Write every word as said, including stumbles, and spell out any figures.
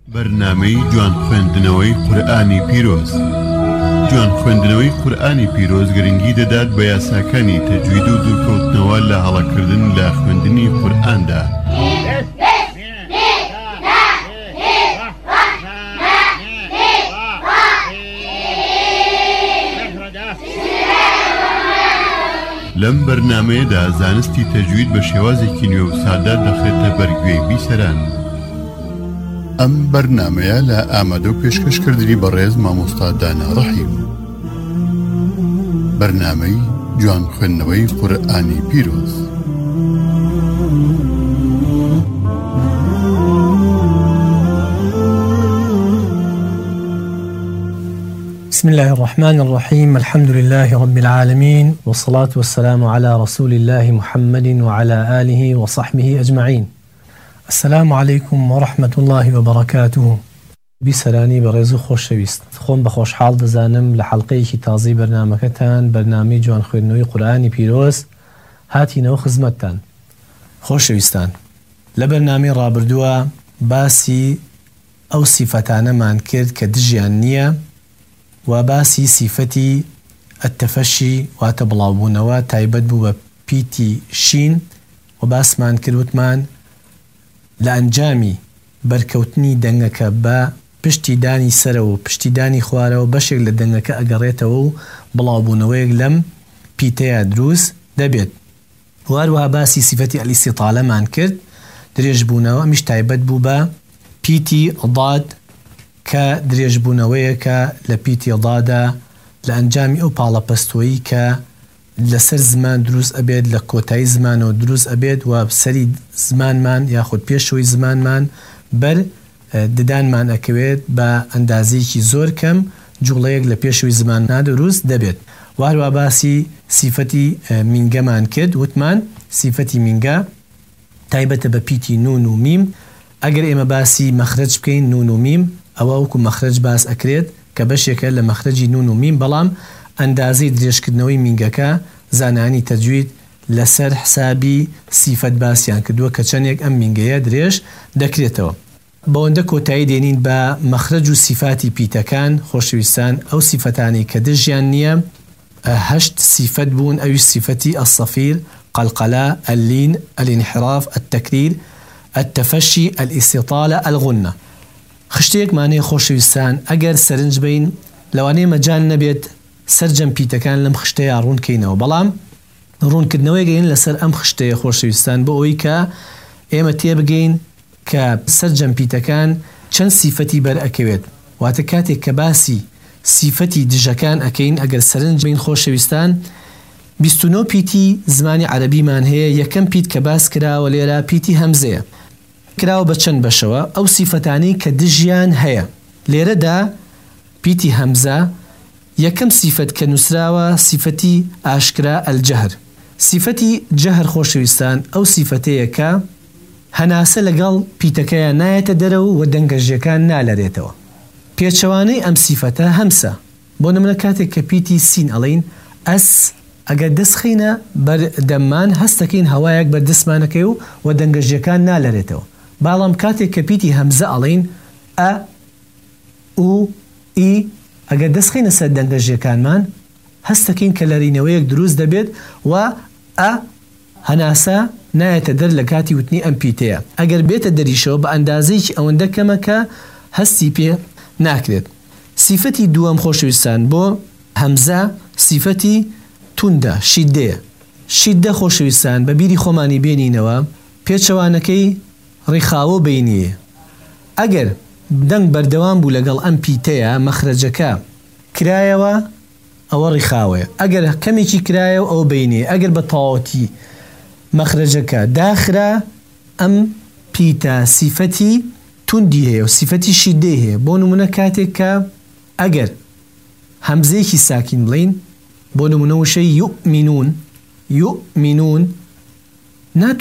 بەرنامەی جوان خوێندنەوەی قورئانی پیرۆز. جوان خوێندنەوەی قورئانی پیرۆز گرنگی دەدات بە یاساکانی تەجوید و دوورکەوتنەوە لە هەڵەکردن لە خوێندنی قورئاندا. لەم بەرنامەیەدا زانستی تەجوید بە شێوازێکی نوێ و سادە دەخرێتە بەرگوێی بیسەران. ئەم بەرنامەیە لە ئامادە و پێشکەشکردنی بەڕێز مامۆستا دانا ڕەحیم. بەرنامەی جوان خوێندنەوەی قورئانی پیرۆز. بسم الله الرحمن الرحيم. الحمد لله رب العالمين، والصلاة والسلام على رسول الله محمد وعلى آله وصحبه أجمعين. السلام عليكم ورحمة الله وبركاته. بسراني برزو خوش شويست خون بخوش حال دزانم لحلقه تازي برنامجتان برنامج جوان خوێندنەوەی قورئانی پیرۆز هاتی نەوە خزمەتتان. خۆشەویستان، لە بەرنامەی ڕابردووە باسی ئەو سیفەتانەمان کرد کە دژیان نییە و باسی سیفەتی التەفەشی واتە بڵاوبوونەوە تایبەت بوو بە پیتی شین و باسمان کردوتمان لە ئەنجامی بەرکەوتنی دەنگەکە بە پشتی دانی سەرەوە و پشتی دانی خوارەوە بەشێک لە دەنگەکە ئەگەڕێتەوە و بڵاوبوونەوەیەک لەم پیتەیە دروست دەبێت. هەروەها باسی سیفەتی ئەلیستیطالەمان کرد، درێژبوونەوە ئەمیش تایبەت بوو بە پیتی ضاد کە درێژبوونەوەیەکە لە پیتی ضادا لە ئەنجامی ئەو پاڵەپەستۆیی کە لەسەر زمان دروست ئەبێت، لە کۆتایی زمانەوە دروست ئەبێت و سەری زمانمان یاخود پێشەوەی زمانمان بەر ددانمان ئەکەوێت بە ئەندازەیەکی زۆر کەم جوڵەیەک لە پێشەوەی زماننا دروست دەبێت. وهروە باسی سیفەتی مینگەمان کرد، وتمان سیفەتی مینگە تایبەتە بە پیتی نون و میم. ئەگەر ئێمە باسی مەخرج بکەین نون و میم، ئەوە وەکو مەخرج باس ئەکرێت کە بەشێکە لە مەخرجی نون و میم، بەڵام ئەندازەی درێژکردنەوەی مینگەکە زانانی تەجوید لەسەر حسابی سیفەت باسییان کردووە کە چەندێک ئەم مینگەیە درێژ دەکرێتەوە. بەوەندە کۆتایی دێنین بە مەخرج و سیفاتی پیتەکان. خۆشەویستان، ئەو سیفەتانی کە دژیان نییە هەشت سیفەت بوون، ئەوی سیفەتی الصەفیر، قەلقەلە، اللین، الانحراف، التەکریر، التەفەشی، الاستیطالە، الغنە. خشتێک مانەیە خۆشەویستان، ئەگەر سەرنج بین لەوانەیە مەجال نەبێت سەرجەم پیتەکان لەم خشتەیە ڕوونکەینەوە، بەڵام ڕوونکردنەوەی گەین لەسەر ئەم خشتەیە خۆشەویستان بۆ ئەوەی کە ئێمە تێبگەین کە سەرجەم پیتەکان چەند سیفەتی بەر ئەکەوێت. واتە کاتێک کە باسی سیفەتی دژەکان ئەکەین، ئەگەر سەرنج بین خۆشەویستان بیست و نۆ پیتی زمانی عەرەبیمان هەیە. یەکەم پیت کە باس کراوە لێرە پیتی هەمزەیە، کراوە بە چەند بەشەوە ئەو سیفەتانی کە دژیان هەیە. لێرەدا پیتی هەمزە یەکەم سیفەت کە نووسراوە سیفەتی ئاشکرا ئەلجەهر. سیفەتی جەهر خۆشەویستان ئەو سیفەتەیە کە هەناسە لەگەڵ پیتەکەیە نایەتە دەرەوە و دەنگەژیەکان نالەرێتەوە. پێچەوانەی ئەم سیفەتە هەمسە. بۆ نمونە کاتێک کە پیتی سین ئەڵین ئەس، ئەگەر دەستخینە بەردەممان هەستەکەین هەوایەک بەردەستمانەکەی و و دەنگەژیەکان نالەرێتەوە. باڵام کاتێک کە پیتی هەمزە ئەڵین ئە و ئی، ئەگەر دەستخینە سەر دەنگەژیەکانمان هەستەکەین کە لەرینەوەیەک دروست دەبێت و ئە هەناسە نایەتە دەر لە کاتی وتنی ئەم پیتەیە. ئەگەر بێتە دەریشەوە بە ئەندازەیەکی ئەوەندە کەمە کە هەستی پێ ناکرێت. سیفەتی دووەم خۆشەویستان بۆ هەمزە سیفەتی توندە، شیدەیە. شیدە خۆشەویستان بە بیری خۆمانی بێنینەوە پێچەوانەکەی ڕیخاوە بینیە. ئەگەر دەنگ بەردەوام بوو لەگەڵ ئەم پیتەیە مەخرەجەکە کرایەوە ئەوە ڕیخاوەیە، ئەگەر کەمێکی کرایەوە ئەو بینێ. ئەگەر بە تەواوەتی مەخرەجەکە داخرا ئەم پیتە سیفەتی توندی هەیە و سیفەتی شیدەی هەیە. بۆ نمونە کاتێک کە ئەگەر هەمزەیەکی ساکین بڵین، بۆ نمونە وشەی یؤمنون، یؤمنون